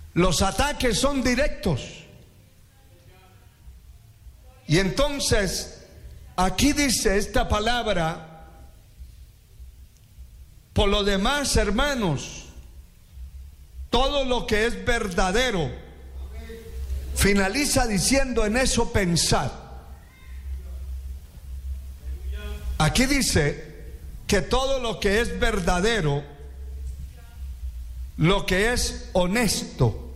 Los ataques son directos. Y entonces, aquí dice esta palabra: por lo demás, hermanos, todo lo que es verdadero, finaliza diciendo: en eso pensad. Aquí dice que todo lo que es verdadero, lo que es honesto,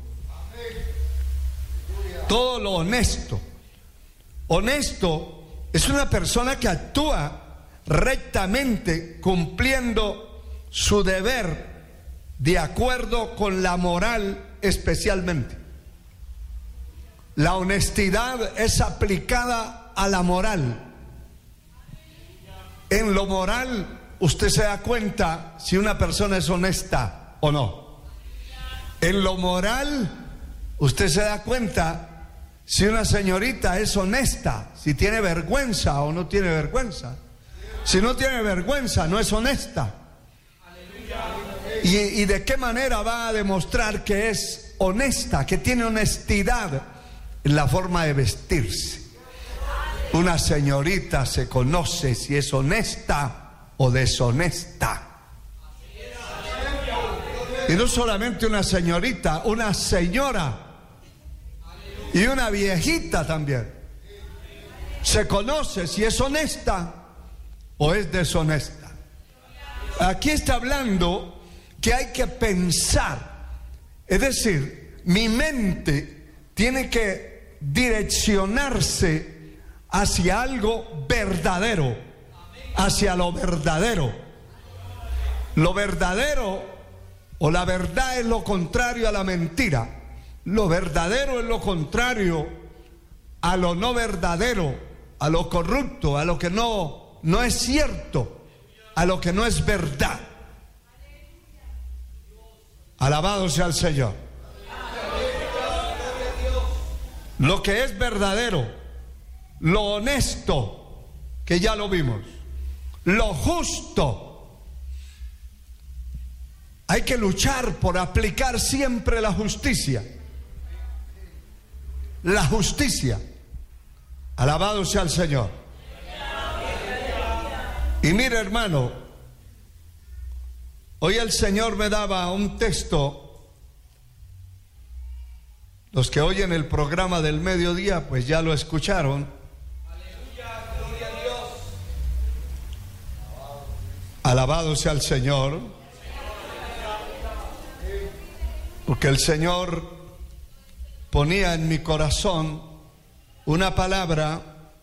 todo lo honesto. Honesto es una persona que actúa rectamente, cumpliendo su deber de acuerdo con la moral especialmente. La honestidad es aplicada a la moral. En lo moral, usted se da cuenta si una persona es honesta o no. En lo moral, usted se da cuenta si una señorita es honesta, si tiene vergüenza o no tiene vergüenza. Si no tiene vergüenza, no es honesta. ¿Y de qué manera va a demostrar que es honesta, que tiene honestidad? En la forma de vestirse. Una señorita se conoce si es honesta o deshonesta. Y no solamente una señorita, una señora y una viejita también se conoce si es honesta o es deshonesta. Aquí está hablando que hay que pensar, es decir, mi mente tiene que direccionarse hacia algo verdadero, hacia lo verdadero. Lo verdadero o la verdad es lo contrario a la mentira. Lo verdadero es lo contrario a lo no verdadero, a lo corrupto, a lo que no es cierto, a lo que no es verdad. Alabado sea el Señor. Lo que es verdadero, lo honesto, que ya lo vimos, lo justo. Hay que luchar por aplicar siempre la justicia. La justicia. Alabado sea el Señor. Y mire, hermano, hoy el Señor me daba un texto. Los que oyen el programa del mediodía, pues ya lo escucharon. Aleluya, gloria a Dios. Alabado sea el Señor. Porque el Señor ponía en mi corazón una palabra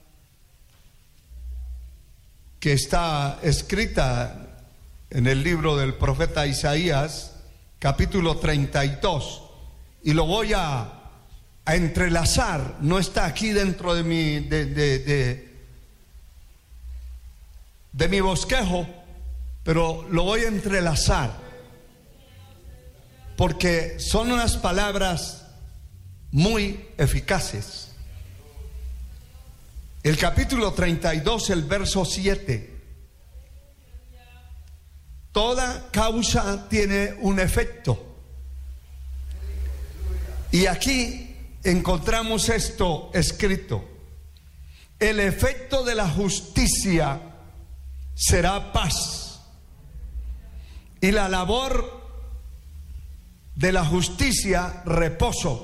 que está escrita en el libro del profeta Isaías, capítulo 32, y lo voy a entrelazar. No está aquí dentro de mi bosquejo, pero lo voy a entrelazar, porque son unas palabras muy eficaces. El capítulo 32, el verso 7. Toda causa tiene un efecto. Y aquí encontramos esto escrito: el efecto de la justicia será paz, y la labor de la justicia reposo,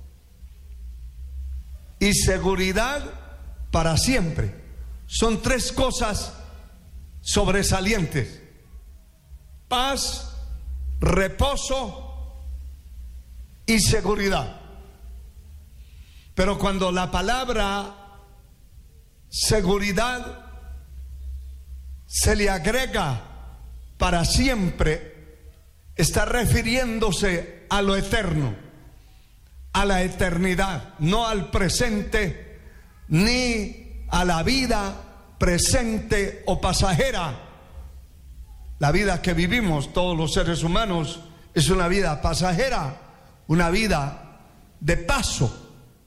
y seguridad para siempre. Son tres cosas sobresalientes: paz, reposo y seguridad. Pero cuando la palabra seguridad se le agrega para siempre, está refiriéndose a lo eterno, a la eternidad, no al presente ni a la vida presente o pasajera. La vida que vivimos todos los seres humanos es una vida pasajera, una vida de paso.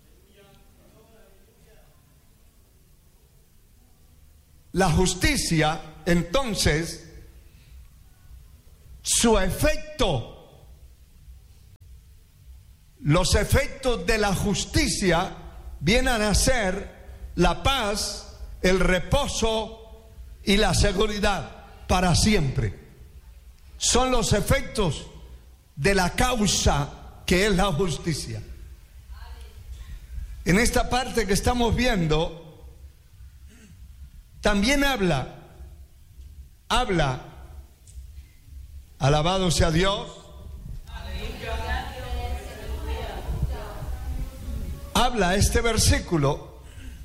La justicia, entonces, su efecto los efectos de la justicia vienen a ser la paz, el reposo y la seguridad para siempre. Son los efectos de la causa que es la justicia. En esta parte que estamos viendo, también habla, alabado sea Dios, habla este versículo,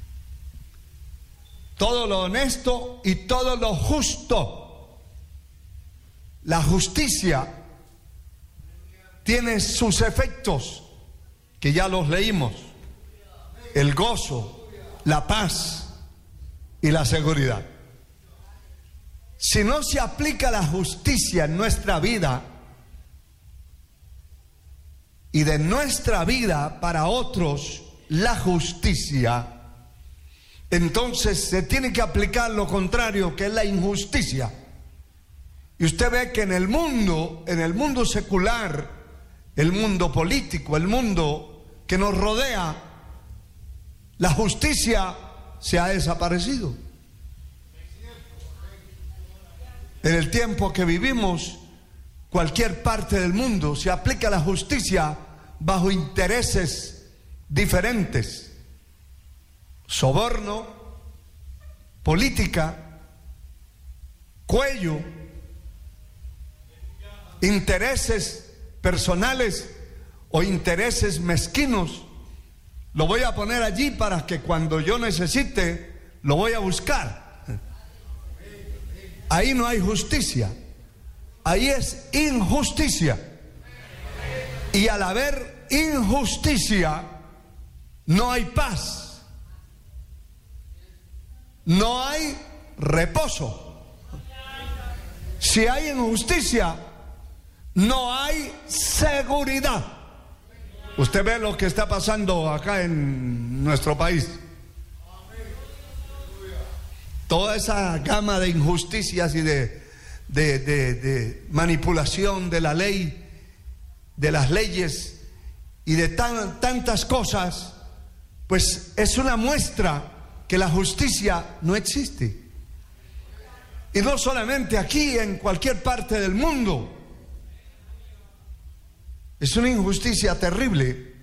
todo lo honesto y todo lo justo. La justicia tiene sus efectos, que ya los leímos: el gozo, la paz y la seguridad. Si no se aplica la justicia en nuestra vida y de nuestra vida para otros la justicia, entonces se tiene que aplicar lo contrario, que es la injusticia. Y usted ve que en el mundo secular, el mundo político, el mundo que nos rodea, la justicia se ha desaparecido. En el tiempo que vivimos, cualquier parte del mundo se aplica la justicia bajo intereses diferentes: soborno, política, cuello, intereses personales o intereses mezquinos. Lo voy a poner allí para que cuando yo necesite lo voy a buscar. Ahí no hay justicia, ahí es injusticia. Y al haber injusticia no hay paz, no hay reposo. Si hay injusticia, no hay seguridad. Usted ve lo que está pasando acá en nuestro país. Toda esa gama de injusticias y de manipulación de la ley, de las leyes y de tantas cosas, pues es una muestra que la justicia no existe. Y no solamente aquí, en cualquier parte del mundo. Es una injusticia terrible.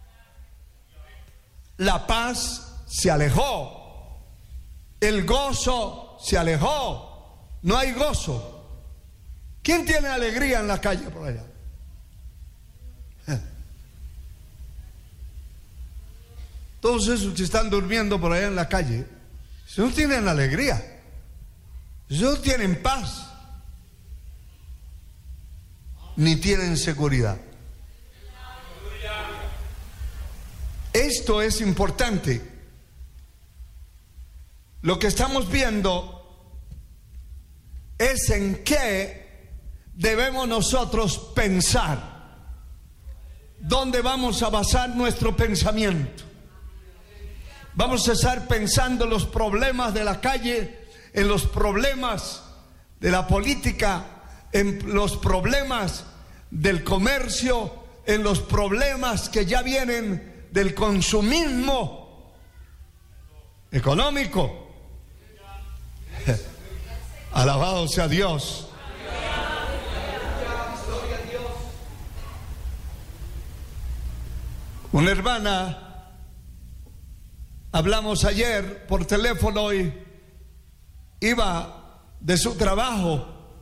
La paz se alejó. El gozo se alejó. No hay gozo. ¿Quién tiene alegría en la calle por allá? Todos esos que están durmiendo por allá en la calle, si no tienen alegría, si no tienen paz, ni tienen seguridad. Esto es importante. Lo que estamos viendo es en qué debemos nosotros pensar, dónde vamos a basar nuestro pensamiento. Vamos a estar pensando en los problemas de la calle, en los problemas de la política, en los problemas del comercio, en los problemas que ya vienen del consumismo económico. Alabado sea Dios. Una hermana, hablamos ayer por teléfono y iba de su trabajo,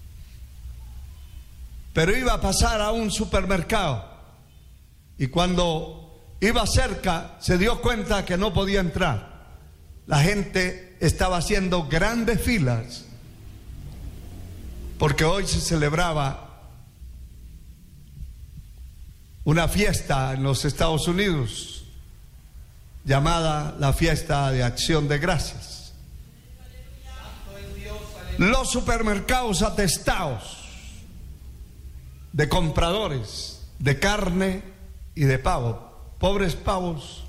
pero iba a pasar a un supermercado y cuando iba cerca se dio cuenta que no podía entrar. La gente estaba haciendo grandes filas porque hoy se celebraba una fiesta en los Estados Unidos llamada la fiesta de Acción de Gracias. Los supermercados atestados de compradores de carne y de pavo, pobres pavos.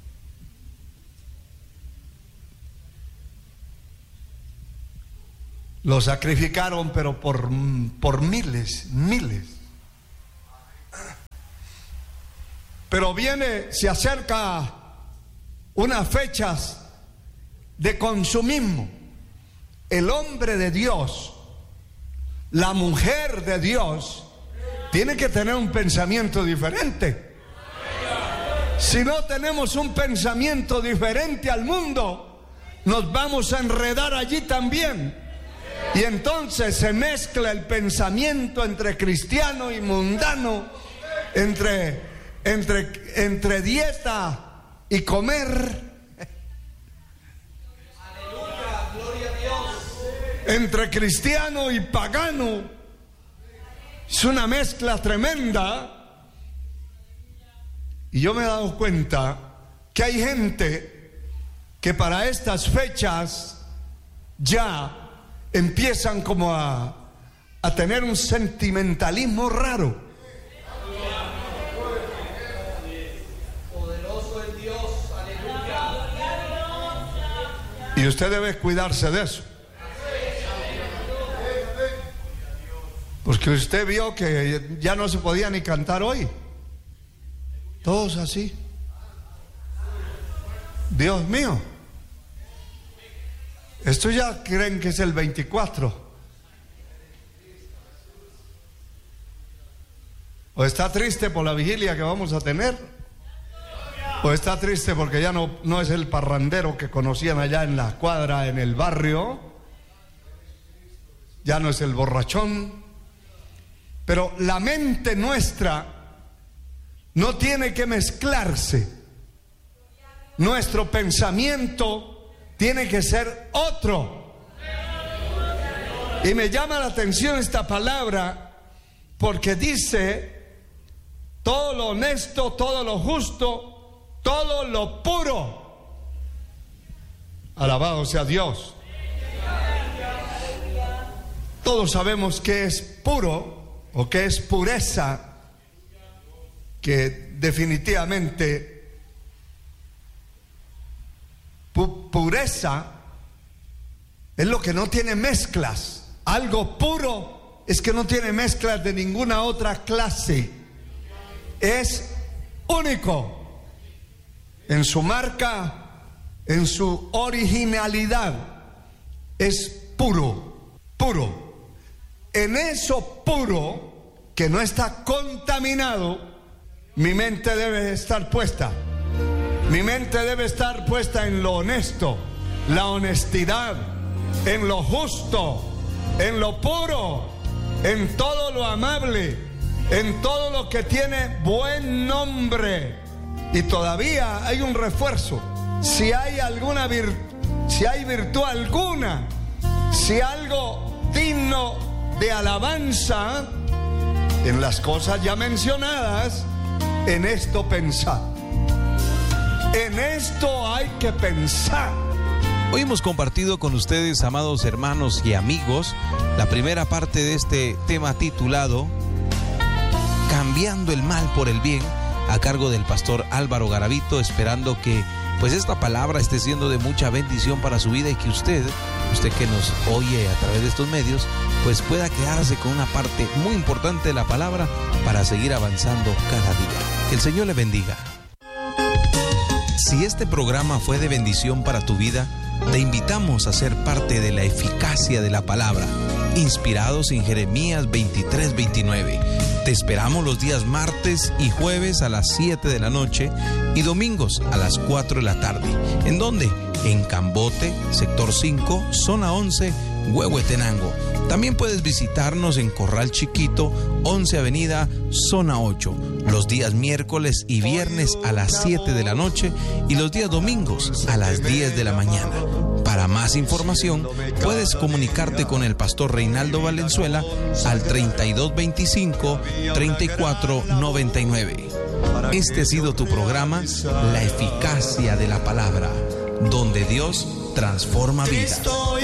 Lo sacrificaron, pero por miles. Pero se acerca unas fechas de consumismo. El hombre de Dios, la mujer de Dios, tiene que tener un pensamiento diferente. Si no tenemos un pensamiento diferente al mundo, nos vamos a enredar allí también. Y entonces se mezcla el pensamiento entre cristiano y mundano, entre dieta y comer. Aleluya, gloria a Dios. Entre cristiano y pagano. Es una mezcla tremenda. Y yo me he dado cuenta que hay gente que para estas fechas ya empiezan como a tener un sentimentalismo raro. Poderoso es Dios, aleluya. Y usted debe cuidarse de eso. Porque usted vio que ya no se podía ni cantar hoy. Todos así. Dios mío. Esto ya creen que es el 24. O está triste por la vigilia que vamos a tener, o está triste porque ya no es el parrandero que conocían allá en la cuadra, en el barrio. Ya no es el borrachón. Pero la mente nuestra no tiene que mezclarse. Nuestro pensamiento tiene que ser otro. Y me llama la atención esta palabra porque dice: todo lo honesto, todo lo justo, todo lo puro. Alabado sea Dios. Todos sabemos qué es puro o qué es pureza, que definitivamente pureza es lo que no tiene mezclas. Algo puro es que no tiene mezclas de ninguna otra clase. Es único en su marca, en su originalidad. Es puro, puro. En eso puro, que no está contaminado, mi mente debe estar puesta. Mi mente debe estar puesta en lo honesto, la honestidad, en lo justo, en lo puro, en todo lo amable, en todo lo que tiene buen nombre. Y todavía hay un refuerzo. Si hay virtud alguna, si algo digno de alabanza, en las cosas ya mencionadas, en esto pensad. En esto hay que pensar. Hoy hemos compartido con ustedes, amados hermanos y amigos, la primera parte de este tema titulado Cambiando el mal por el bien, a cargo del pastor Álvaro Garavito, esperando que pues esta palabra esté siendo de mucha bendición para su vida y que usted que nos oye a través de estos medios, pues pueda quedarse con una parte muy importante de la palabra para seguir avanzando cada día. Que el Señor le bendiga. Si este programa fue de bendición para tu vida, te invitamos a ser parte de la eficacia de la palabra, inspirados en Jeremías 23:29. Te esperamos los días martes y jueves a las 7 de la noche y domingos a las 4 de la tarde. ¿En dónde? En Cambote, sector 5, zona 11, Huehuetenango. También puedes visitarnos en Corral Chiquito, 11 Avenida, zona 8, los días miércoles y viernes a las 7 de la noche y los días domingos a las 10 de la mañana. Para más información, puedes comunicarte con el pastor Reinaldo Valenzuela al 3225-3499. Este ha sido tu programa, La Eficacia de la Palabra, donde Dios transforma vidas.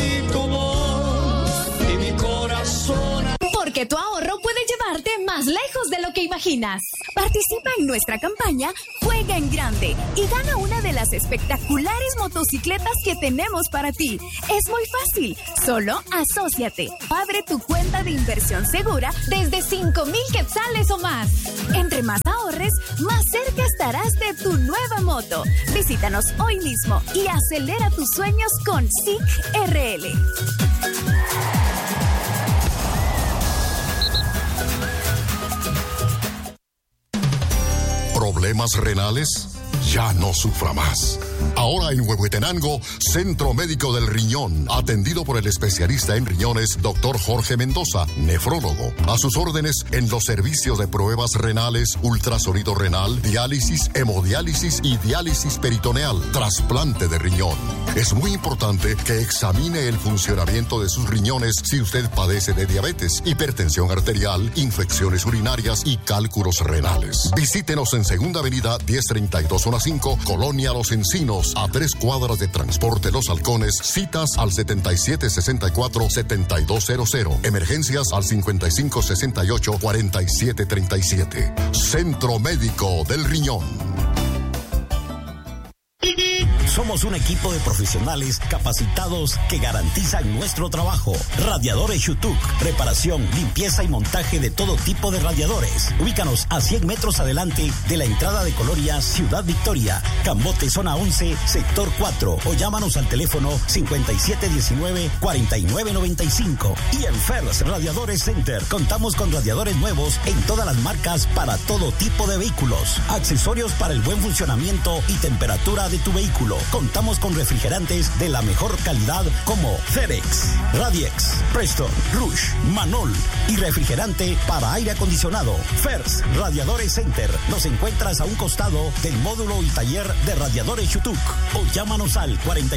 Porque tu ahorro puede llevarte más lejos de lo que imaginas. Participa en nuestra campaña Juega en Grande y gana una de las espectaculares motocicletas que tenemos para ti. Es muy fácil, solo asóciate. Abre tu cuenta de inversión segura desde 5,000 quetzales o más. Entre más ahorres, más cerca estarás de tu nueva moto. Visítanos hoy mismo y acelera tus sueños con SIC RL. ¿Problemas renales? Ya no sufra más. Ahora en Huehuetenango, Centro Médico del Riñón, atendido por el especialista en riñones, Dr. Jorge Mendoza, nefrólogo. A sus órdenes en los servicios de pruebas renales, ultrasonido renal, diálisis, hemodiálisis y diálisis peritoneal, trasplante de riñón. Es muy importante que examine el funcionamiento de sus riñones si usted padece de diabetes, hipertensión arterial, infecciones urinarias y cálculos renales. Visítenos en Segunda Avenida 1032 Zona 5, Colonia Los Encinos, a 3 cuadras de Transporte Los Halcones. Citas al 7764-7200. Emergencias al 5568-4737. Centro Médico del Riñón. Somos un equipo de profesionales capacitados que garantizan nuestro trabajo. Radiadores Shutuk, reparación, limpieza y montaje de todo tipo de radiadores. Ubícanos a 100 metros adelante de la entrada de Colonia, Ciudad Victoria, Cambote, zona 11, sector 4, o llámanos al teléfono 5719-4995. Y en Fers Radiadores Center contamos con radiadores nuevos en todas las marcas para todo tipo de vehículos. Accesorios para el buen funcionamiento y temperatura de tu vehículo. Contamos con refrigerantes de la mejor calidad como Ferex, Radiex, Preston, Rush, Manol y refrigerante para aire acondicionado. Fers Radiadores Center. Nos encuentras a un costado del módulo y taller de radiadores Shutuk, o llámanos al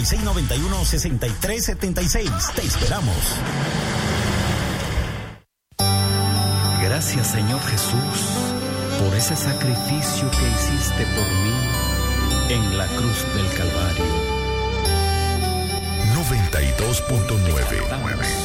4691-6376. Te esperamos. Gracias, Señor Jesús, por ese sacrificio que hiciste por mí en la cruz del Calvario. 92.9